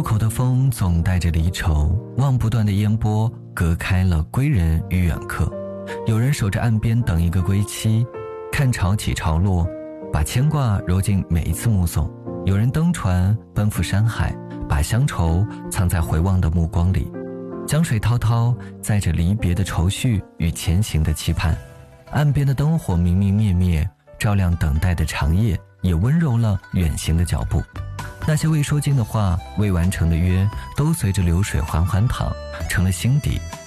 渡口的风总带着离愁，望不断的烟波隔开了归人与远客。有人守着岸边等一个归期，看潮起潮落，把牵挂揉进每一次目送。有人登船奔赴山海，把乡愁藏在回望的目光里。江水滔滔，载着离别的愁绪与前行的期盼。岸边的灯火明明灭灭，照亮等待的长夜，也温柔了远行的脚步。那些未说尽的话，未完成的约，都随着流水缓缓淌，成了心底